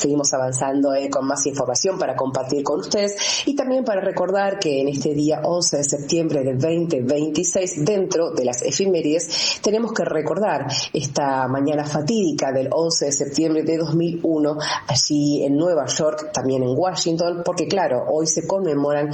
seguimos avanzando con más información para compartir con ustedes y también para recordar que en este día 11 de septiembre de 2026, dentro de las efemérides, tenemos que recordar esta mañana fatídica del 11 de septiembre de 2001, allí en Nueva York, también en Washington, porque claro, hoy se conmemoran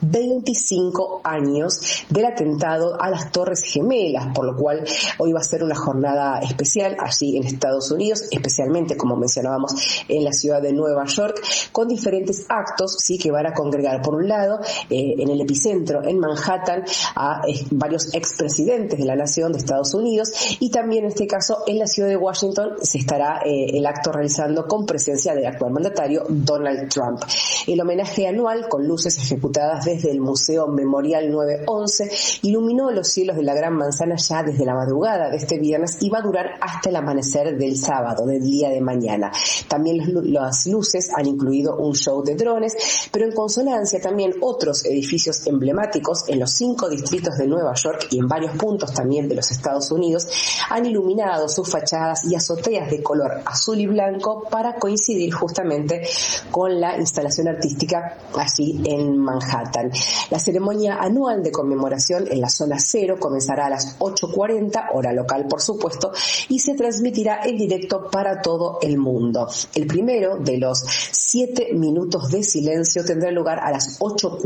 25 años del atentado a las Torres Gemelas, por lo cual hoy va a ser una jornada especial allí en Estados Unidos, especialmente, como mencionábamos, en la ciudad de Nueva York, con diferentes actos, sí, que van a congregar, por un lado, en el epicentro, en Manhattan, a varios expresidentes de la nación de Estados Unidos, y también en este caso en la ciudad de Washington se estará el acto realizando con presencia del actual mandatario Donald Trump. El homenaje anual, con luces ejecutadas desde el Museo Memorial 911, iluminó los cielos de la Gran Manzana ya desde la madrugada de este viernes y va a durar hasta el amanecer del sábado, del día de mañana. También las luces han incluido un show de drones, pero en consonancia también otros edificios emblemáticos en los 5 distritos de Nueva York y en varios puntos también de los Estados Unidos han iluminado sus fachadas y azoteas de color azul y blanco para coincidir justamente con la instalación artística allí en Manhattan. La ceremonia anual de conmemoración en la zona cero comenzará a las 8:40, hora local por supuesto, y se transmitirá en directo para todo el mundo. El primero de los 7 minutos de silencio tendrá lugar a las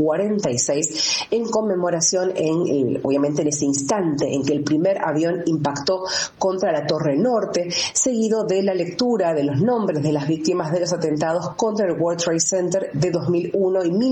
8:46 en conmemoración obviamente en ese instante en que el primer avión impactó contra la Torre Norte, seguido de la lectura de los nombres de las víctimas de los atentados contra el World Trade Center de 2001 y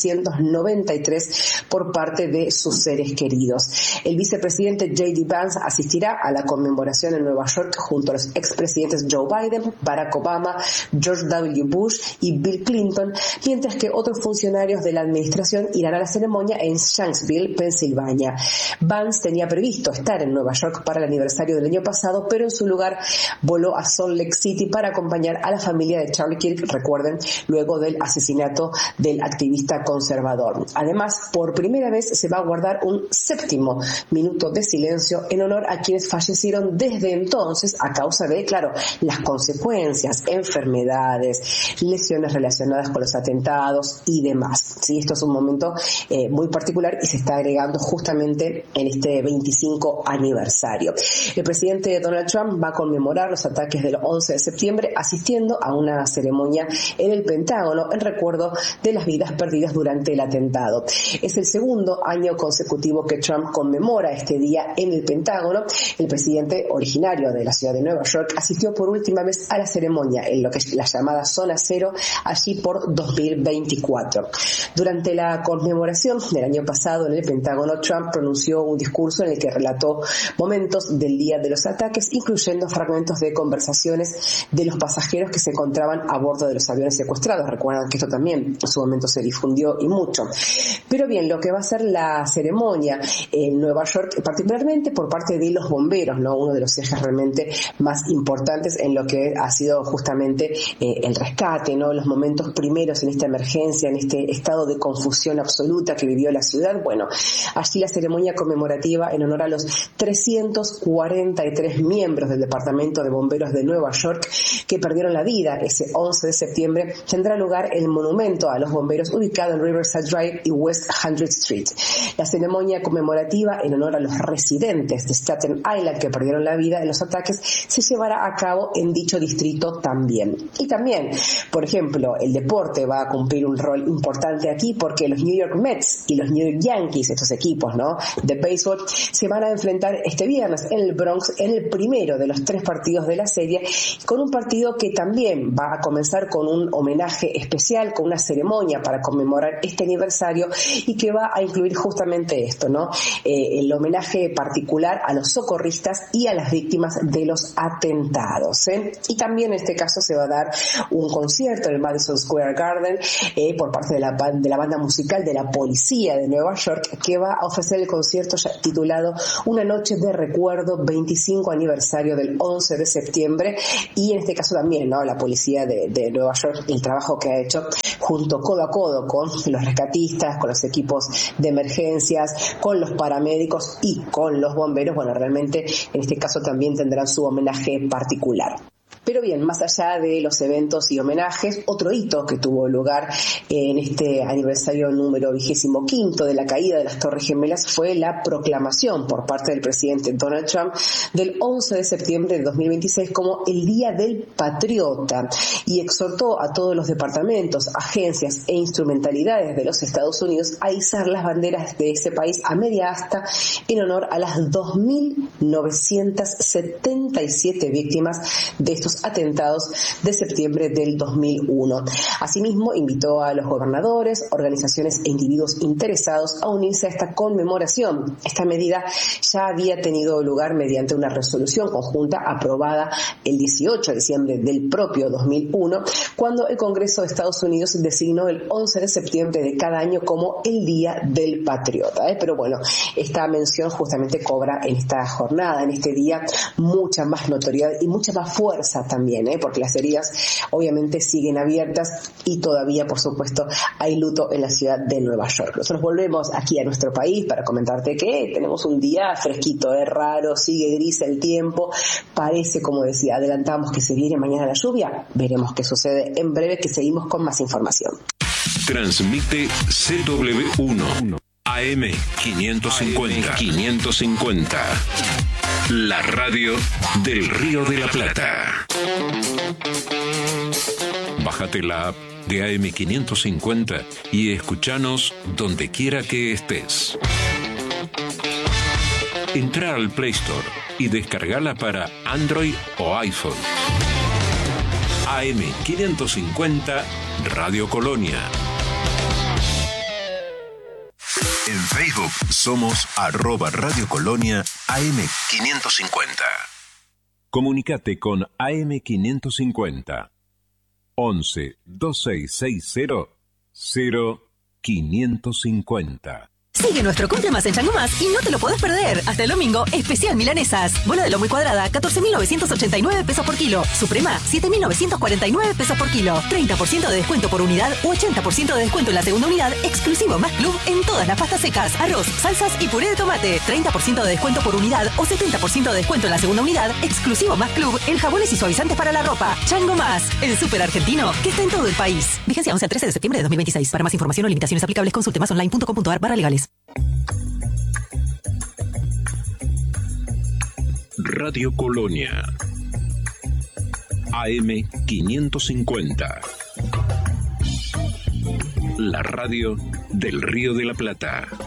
1993 por parte de sus seres queridos. El vicepresidente J.D. Vance asistirá a la conmemoración en Nueva York junto a los expresidentes Joe Biden, Barack Obama, George W. Bush y Bill Clinton, mientras que otros funcionarios de la administración irán a la ceremonia en Shanksville, Pensilvania. Vance tenía previsto estar en Nueva York para el aniversario del año pasado, pero en su lugar voló a Salt Lake City para acompañar a la familia de Charlie Kirk, recuerden, luego del asesinato del activista conservador. Además, por primera vez se va a guardar un 7º minuto de silencio en honor a quienes fallecieron desde entonces a causa de, claro, las consecuencias, enfermedades, lesiones relacionadas con los atentados y demás. Sí, esto es un momento muy particular y se está agregando justamente en este 25 aniversario. El presidente Donald Trump va a conmemorar los ataques del 11 de septiembre asistiendo a una ceremonia en el Pentágono en recuerdo de las vidas perdidas durante el atentado. Es el segundo año consecutivo que Trump conmemora este día en el Pentágono. El presidente originario de la ciudad de Nueva York asistió por última vez a la ceremonia en lo que es la llamada Zona Cero, allí por 2024. Durante la conmemoración del año pasado en el Pentágono, Trump pronunció un discurso en el que relató momentos del día de los ataques, incluyendo fragmentos de conversaciones de los pasajeros que se encontraban a bordo de los aviones secuestrados. Recuerdan que esto también en su momento se difundió y mucho. Pero bien, lo que va a ser la ceremonia en Nueva York, particularmente por parte de los bomberos, ¿no? Uno de los ejes realmente más importantes en lo que ha sido justamente el rescate, ¿no? Los momentos primeros en esta emergencia, en este estado de confusión absoluta que vivió la ciudad. Bueno, allí la ceremonia conmemorativa en honor a los 343 miembros del Departamento de Bomberos de Nueva York que perdieron la vida ese 11 de septiembre tendrá lugar en el monumento a los bomberos ubicado en Riverside Drive y West 100th Street. La ceremonia conmemorativa en honor a los residentes de Staten Island que perdieron la vida en los ataques se llevará a cabo en dicho distrito también. Y también, por ejemplo, el deporte va a cumplir un rol importante aquí porque los New York Mets y los New York Yankees, estos equipos, ¿no?, de béisbol, se van a enfrentar este viernes en el Bronx en el primero de los 3 partidos de la serie, con un partido que también va a comenzar con un homenaje especial, con una ceremonia para conmemorar este aniversario y que va a incluir justamente esto, ¿no?, el homenaje particular a los socorristas y a las víctimas de los atentados, Y también en este caso se va a dar un concierto en el Madison Square Garden por parte de la banda musical de la Policía de Nueva York, que va a ofrecer el concierto titulado Una noche de recuerdo, 25 aniversario del 11 de septiembre, y en este caso también, ¿no?, la Policía de Nueva York, el trabajo que ha hecho junto codo a codo con los rescatistas, con los equipos de emergencias, con los paramédicos y con los bomberos. Bueno, realmente en este caso también tendrán su homenaje particular. Pero bien, más allá de los eventos y homenajes, otro hito que tuvo lugar en este aniversario número 25 de la caída de las Torres Gemelas fue la proclamación por parte del presidente Donald Trump del 11 de septiembre de 2026 como el Día del Patriota, y exhortó a todos los departamentos, agencias e instrumentalidades de los Estados Unidos a izar las banderas de ese país a media asta en honor a las 2.977 víctimas de estos atentados de septiembre del 2001. Asimismo, invitó a los gobernadores, organizaciones e individuos interesados a unirse a esta conmemoración. Esta medida ya había tenido lugar mediante una resolución conjunta aprobada el 18 de diciembre del propio 2001, cuando el Congreso de Estados Unidos designó el 11 de septiembre de cada año como el Día del Patriota. Pero bueno, esta mención justamente cobra en esta jornada, en este día, mucha más notoriedad y mucha más fuerza también, porque las heridas obviamente siguen abiertas y todavía, por supuesto, hay luto en la ciudad de Nueva York. Nosotros volvemos aquí a nuestro país para comentarte que tenemos un día fresquito, raro, sigue gris el tiempo, parece, como decía, adelantamos que se viene mañana la lluvia, veremos qué sucede en breve, que seguimos con más información. Transmite CW1 AM550. La radio del Río de la Plata. Bájate la app de AM550 y escúchanos donde quiera que estés. Entra al Play Store y descargala para Android o iPhone. AM550 Radio Colonia. En Facebook somos @Radio Colonia AM550. Comunicate con AM550 11 2660 0550. Sigue nuestro Cumple Más en Chango Más y no te lo podés perder. Hasta el domingo, especial milanesas. Bola de lomo y cuadrada, 14.989 pesos por kilo. Suprema, 7.949 pesos por kilo. 30% de descuento por unidad o 80% de descuento en la segunda unidad, exclusivo Más Club en todas las pastas secas, arroz, salsas y puré de tomate. 30% de descuento por unidad o 70% de descuento en la segunda unidad, exclusivo Más Club en jabones y suavizantes para la ropa. Chango Más, el súper argentino que está en todo el país. Vigencia 11 al 13 de septiembre de 2026. Para más información o limitaciones aplicables, consulte masonline.com.ar/legales. Radio Colonia AM550. La radio del Río de la Plata.